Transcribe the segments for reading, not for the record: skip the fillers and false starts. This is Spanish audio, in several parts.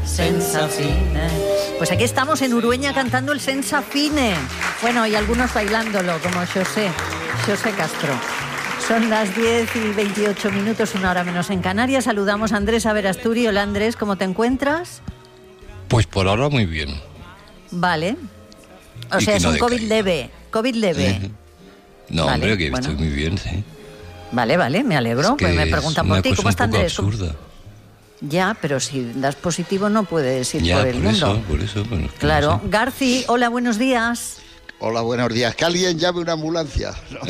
senza fine. Pues aquí estamos en Urueña cantando el Senza Fine. Bueno, y algunos bailándolo, como José Castro. Son las 10:28, 1 hora menos en Canarias. Saludamos a Andrés Averasturi. Hola Andrés, ¿cómo te encuentras? Pues por ahora muy bien. Vale. O sea, es un COVID leve. COVID leve. No, vale, hombre, que bueno, estoy muy bien, sí. Vale, me alegro. Es que pues me preguntan por ti. ¿Cómo está Andrés? Absurda. Ya, pero si das positivo no puedes ir ya, por el mundo. Por eso. Bueno, claro. No sé. Garci, hola, buenos días. Hola, buenos días. Que alguien llame una ambulancia.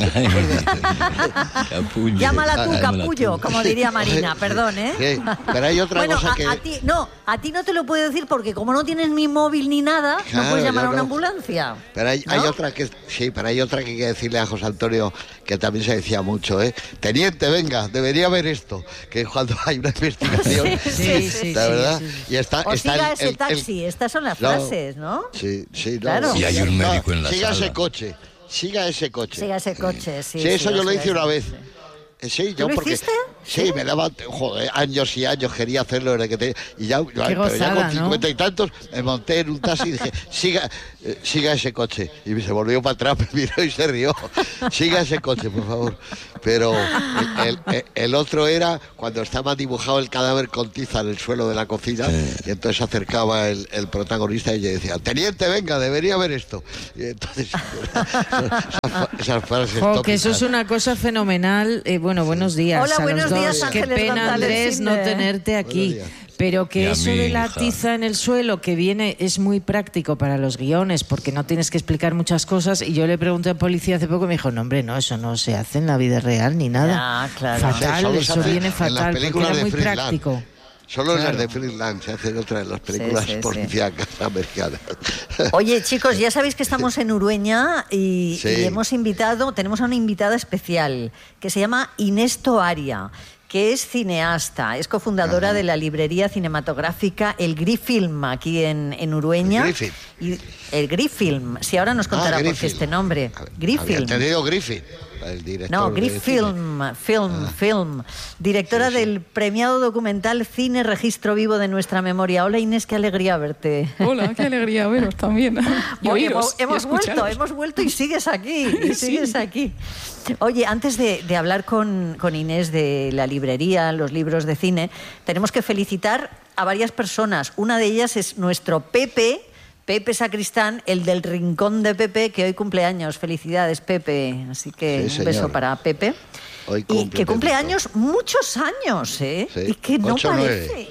Llámala tú, capullo, como diría Marina, perdón, ¿eh? Sí, pero hay otra cosa que... A ti no te lo puedo decir porque como no tienes ni móvil ni nada, claro, no puedes llamar a una ambulancia. Pero hay otra que... Sí, pero hay otra que hay que decirle a José Antonio, que también se decía mucho, ¿eh? Teniente, venga, debería ver esto. Que cuando hay una investigación... sí, la verdad. Sí. Y está siga ese taxi, estas son las frases, ¿no? Sí, no. Claro. Y hay un médico en la Siga sala. Siga ese coche. Sí, eso yo lo hice una vez. Sí, yo porque hiciste? Sí, me daba años y años, quería hacerlo y ya, pero ya con 50 y tantos me monté en un taxi y dije, siga ese coche. Y se volvió para atrás, me miró y se rió. Siga ese coche, por favor. Pero el otro era cuando estaba dibujado el cadáver con tiza en el suelo de la cocina, y entonces se acercaba el protagonista y le decía, teniente, venga, debería ver esto. Y entonces esas frases tópicas. Que eso es una cosa fenomenal. Bueno, buenos días. Hola, buenos días, Qué pena, Andrés, no tenerte aquí. Pero que eso de la tiza en el suelo que viene es muy práctico para los guiones porque no tienes que explicar muchas cosas. Y yo le pregunté a policía hace poco y me dijo, no, hombre, no, eso no se hace en la vida real ni nada. Claro. Fatal, eso viene fatal porque era muy práctico. Solo en las de Freeland se hacen otra de las películas policíacas americanas. Oye, chicos, ya sabéis que estamos en Urueña y tenemos a una invitada especial que se llama Inés Toaria, que es cineasta, es cofundadora de la librería cinematográfica El Grifilm aquí en Urueña. El Grifilm. Sí, ahora nos contará por qué este nombre. Grifilm. Había entendido Griffith. No, Grifilm, Film. Directora del premiado documental Cine Registro Vivo de Nuestra Memoria. Hola Inés, qué alegría verte. Hola, qué alegría veros también. Hemos vuelto y sigues aquí. Aquí. Oye, antes de hablar con Inés de la librería, los libros de cine, tenemos que felicitar a varias personas. Una de ellas es nuestro Pepe Sacristán, el del Rincón de Pepe, que hoy cumple años. Felicidades, Pepe. Así que un beso para Pepe. Y que cumple años, muchos años, ¿eh? Sí. Y que no 8, parece.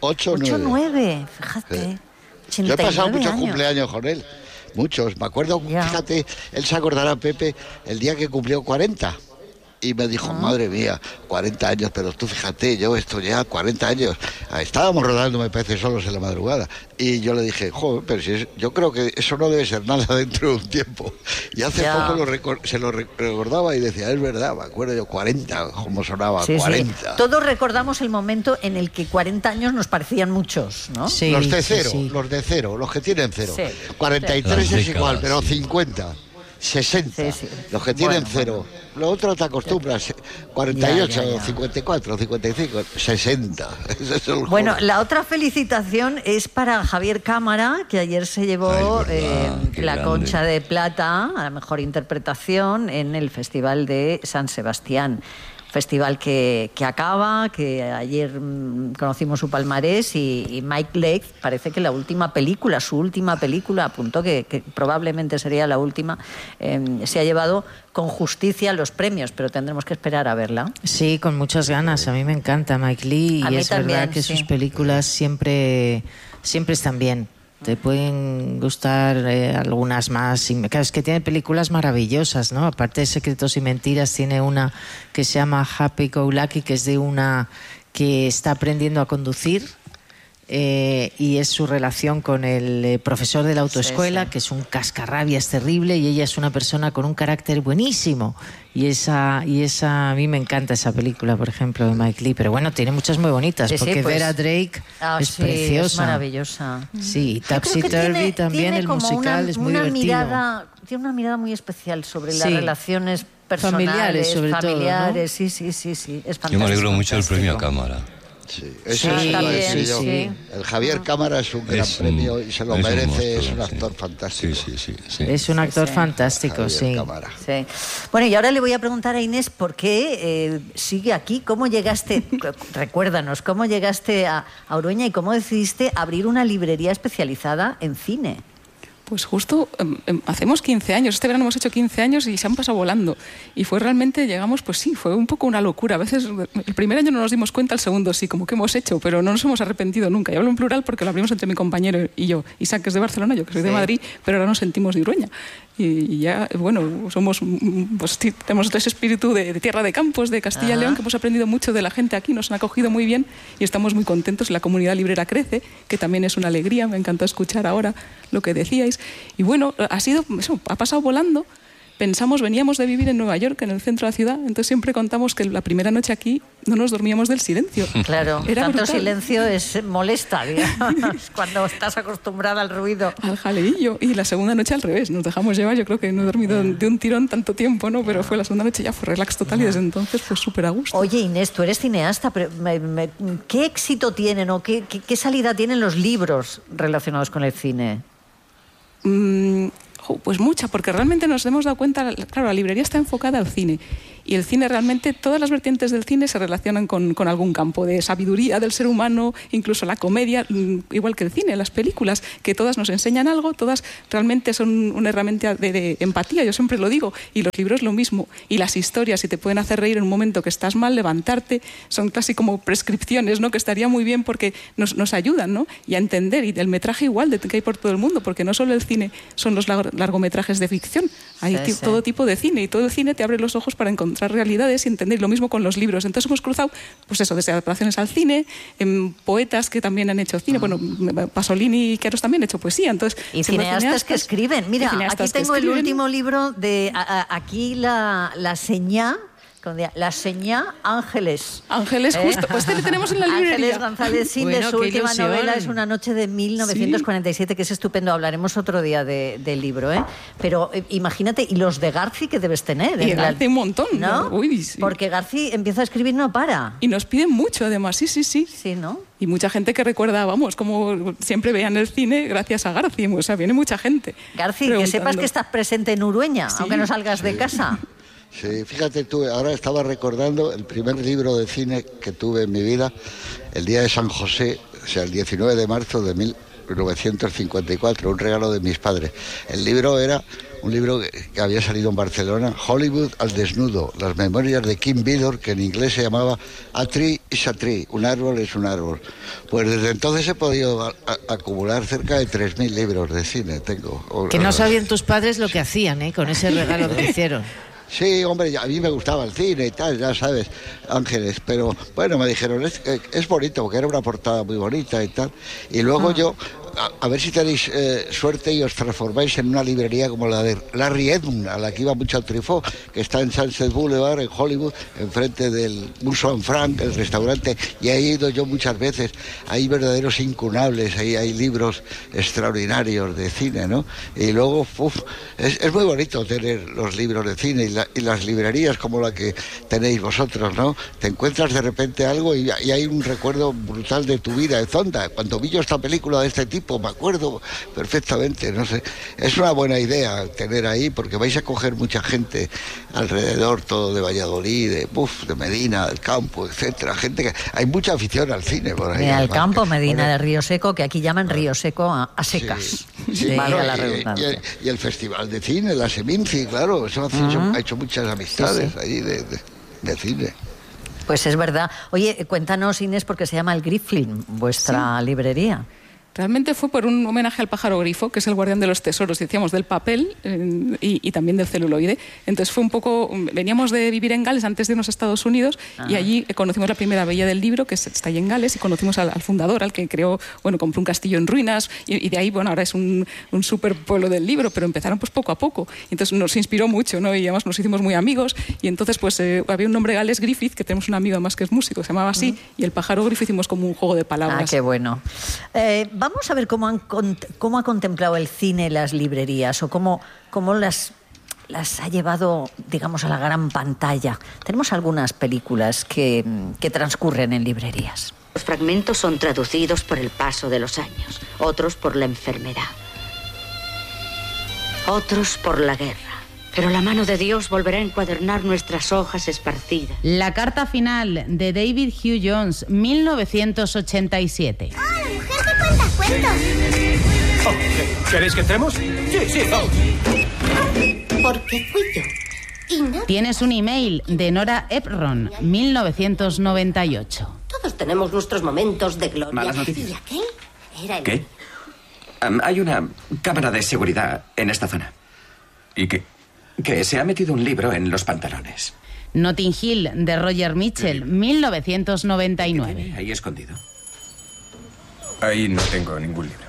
8-9, fíjate. Sí. Yo he pasado muchos cumpleaños con él. Muchos. Me acuerdo, fíjate, él se acordará, Pepe, el día que cumplió 40. Y me dijo, madre mía, 40 años, pero tú fíjate, yo esto ya 40 años. Estábamos rodando, me parece, solos en la madrugada. Y yo le dije, joder, pero yo creo que eso no debe ser nada dentro de un tiempo. Y hace poco se lo recordaba y decía, es verdad, me acuerdo yo, 40, como sonaba, 40. Sí. Todos recordamos el momento en el que 40 años nos parecían muchos, ¿no? Sí, los de cero, los que tienen cero. Sí. 43 es igual, pero 50. 60, los que tienen cero. Lo otro te acostumbras, 48, 54, 55, 60. Bueno, la otra felicitación es para Javier Cámara, que ayer se llevó la Concha de Plata a la mejor interpretación en el Festival de San Sebastián. Festival que acaba, que ayer conocimos su palmarés y Mike Leigh parece que su última película, apuntó que probablemente sería la última, se ha llevado con justicia los premios, pero tendremos que esperar a verla. Sí, con muchas ganas. A mí me encanta Mike Leigh y es también, verdad que sus películas siempre están bien. Te pueden gustar algunas más. Claro, es que tiene películas maravillosas, ¿no? Aparte de Secretos y Mentiras, tiene una que se llama Happy Go Lucky, que es de una que está aprendiendo a conducir. Y es su relación con el profesor de la autoescuela, que es un cascarrabias terrible, y ella es una persona con un carácter buenísimo. Y esa a mí me encanta esa película, por ejemplo, de Mike Leigh. Pero bueno, tiene muchas muy bonitas, porque Vera Drake es preciosa. Es maravillosa. Sí, Topsy Turvy también, el musical es muy divertido. Tiene una mirada muy especial sobre las relaciones personales, familiares, sobre todo, ¿no? Sí, es fantástico. Yo me alegro mucho del premio a Cámara. Sí, eso sí, sí. El Javier Cámara es un gran premio y se lo merece, es un actor fantástico. Sí. Es un actor fantástico, sí. Bueno, y ahora le voy a preguntar a Inés por qué sigue aquí. ¿Cómo llegaste, recuérdanos, cómo llegaste a Urueña y cómo decidiste abrir una librería especializada en cine? Pues justo hacemos 15 años, este verano hemos hecho 15 años y se han pasado volando. Y fue realmente, llegamos, pues sí, fue un poco una locura. A veces el primer año no nos dimos cuenta, el segundo sí, como que hemos hecho, pero no nos hemos arrepentido nunca. Y hablo en plural porque lo abrimos entre mi compañero y yo. Isaac, que es de Barcelona, yo que soy de Madrid, pero ahora nos sentimos de Urueña. Y ya, bueno, somos, pues tenemos ese espíritu de tierra de campos, de Castilla y León, que hemos aprendido mucho de la gente aquí, nos han acogido muy bien y estamos muy contentos. La comunidad librera crece, que también es una alegría, me encantó escuchar ahora lo que decíais. Y bueno, ha pasado volando. Veníamos de vivir en Nueva York, en el centro de la ciudad, entonces siempre contamos que la primera noche aquí no nos dormíamos del silencio. Claro, tanto silencio molesta, digamos, cuando estás acostumbrada al ruido. Al jaleillo. Y la segunda noche al revés, nos dejamos llevar. Yo creo que no he dormido de un tirón tanto tiempo, ¿no? Pero fue la segunda noche, ya fue relax total y desde entonces fue súper a gusto. Oye, Inés, tú eres cineasta, pero ¿qué éxito tienen o qué salida tienen los libros relacionados con el cine? Pues mucha, porque realmente nos hemos dado cuenta, claro, la librería está enfocada al cine y el cine realmente, todas las vertientes del cine se relacionan con algún campo de sabiduría del ser humano, incluso la comedia, igual que el cine, las películas, que todas nos enseñan algo, todas realmente son una herramienta de empatía, yo siempre lo digo, y los libros lo mismo, y las historias, si te pueden hacer reír en un momento que estás mal, levantarte, son casi como prescripciones, ¿no? Que estaría muy bien porque nos ayudan, ¿no? Y a entender, y el metraje igual que hay por todo el mundo, porque no solo el cine son los largometrajes de ficción, hay todo tipo de cine, y todo el cine te abre los ojos para encontrar realidades y entender, lo mismo con los libros. Entonces hemos cruzado, pues eso, desde adaptaciones al cine, poetas que también han hecho cine, bueno, Pasolini y Queros también han hecho poesía. Entonces, y cineastas que escriben. Mira, aquí tengo el último libro de aquí la señá. La señá Ángeles. Ángeles, justo. Pues le tenemos en la librería. Ángeles González Sin, de su última novela, es Una noche de 1947, que es estupendo. Hablaremos otro día del libro, ¿eh? Pero imagínate, y los de Garci que debes tener. Y Garci un montón, ¿no? Uy, sí. Porque Garci empieza a escribir, no para. Y nos piden mucho, además, sí. Sí, ¿no? Y mucha gente que recuerda, vamos, como siempre veían el cine gracias a Garci. O sea, viene mucha gente. Garci, que sepas que estás presente en Urueña, aunque no salgas de casa. Sí, fíjate tú, ahora estaba recordando el primer libro de cine que tuve en mi vida, el día de San José, o sea, el 19 de marzo de 1954, un regalo de mis padres. El libro era un libro que había salido en Barcelona, Hollywood al desnudo, las memorias de Kim Vidor, que en inglés se llamaba A Tree is a Tree, un árbol es un árbol. Pues desde entonces he podido acumular cerca de 3.000 libros de cine. Que no sabían tus padres lo que hacían, con ese regalo que te hicieron. Sí, hombre, a mí me gustaba el cine y tal, ya sabes, Ángeles, pero bueno, me dijeron, es bonito, porque era una portada muy bonita y tal, y luego yo, a ver si tenéis suerte y os transformáis en una librería como la de Larry Edmund, a la que iba mucho al Truffaut, que está en Sunset Boulevard, en Hollywood, enfrente del Musso & Frank, el restaurante, y he ido yo muchas veces. Hay verdaderos incunables, ahí hay libros extraordinarios de cine, ¿no? Y luego, es muy bonito tener los libros de cine y las librerías como la que tenéis vosotros, ¿no? Te encuentras de repente algo y hay un recuerdo brutal de tu vida. De Zonda, cuando vi yo esta película de este tipo, me acuerdo perfectamente, no sé. Es una buena idea tener ahí, porque vais a coger mucha gente alrededor, todo de Valladolid, de Medina, del campo, etcétera. Gente que hay mucha afición al cine por ahí. Al campo, Medina, de Río Seco, que aquí llaman Río Seco a secas. Sí, la redundancia. Y el Festival de Cine, la Seminci, claro, eso ha hecho muchas amistades ahí de cine. Pues es verdad. Oye, cuéntanos, Inés, porque se llama El Griffin, vuestra librería. Realmente fue por un homenaje al pájaro grifo, que es el guardián de los tesoros, decíamos, del papel y también del celuloide. Entonces fue un poco... Veníamos de vivir en Gales antes de irnos a Estados Unidos y allí conocimos la primera bella del libro, que está ahí en Gales, y conocimos al fundador, al que creó, compró un castillo en ruinas y de ahí, ahora es un súper pueblo del libro, pero empezaron pues poco a poco. Entonces nos inspiró mucho, ¿no? Y además nos hicimos muy amigos y entonces pues había un nombre gales, Griffith, que tenemos un amigo además que es músico, se llamaba así, y el pájaro grifo hicimos como un juego de palabras. Ah, qué bueno. Vamos a ver cómo ha contemplado el cine las librerías o cómo las ha llevado, digamos, a la gran pantalla. Tenemos algunas películas que transcurren en librerías. Los fragmentos son traducidos por el paso de los años, otros por la enfermedad, otros por la guerra. Pero la mano de Dios volverá a encuadernar nuestras hojas esparcidas. La carta final de David Hugh Jones, 1987. ¡Hola, mujer que cuenta cuentos! Oh, ¿queréis que entremos? Sí, vamos. Porque fui yo. Y no... Tienes un email de Nora Ephron, 1998. Todos tenemos nuestros momentos de gloria. Malas noticias. ¿Y aquel? Era el... ¿Qué? Hay una cámara de seguridad en esta zona. ¿Y qué? Que se ha metido un libro en los pantalones. Notting Hill, de Roger Mitchell, 1999. Ahí escondido. Ahí no tengo ningún libro.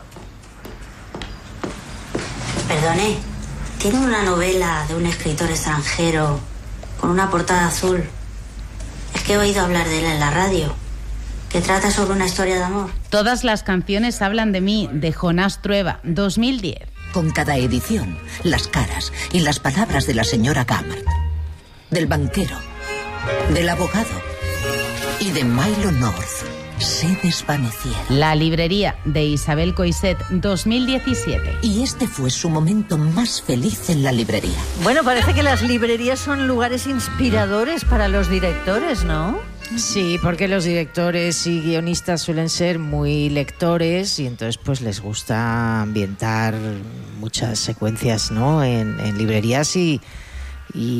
Perdone, ¿tiene una novela de un escritor extranjero con una portada azul? Es que he oído hablar de él en la radio, que trata sobre una historia de amor. Todas las canciones hablan de mí, de Jonás Trueba, 2010. Con cada edición, las caras y las palabras de la señora Gammard, del banquero, del abogado y de Milo North se desvanecieron. La librería, de Isabel Coixet, 2017. Y este fue su momento más feliz en la librería. Bueno, parece que las librerías son lugares inspiradores para los directores, ¿no? Sí, porque los directores y guionistas suelen ser muy lectores y entonces pues les gusta ambientar muchas secuencias, ¿no? en librerías y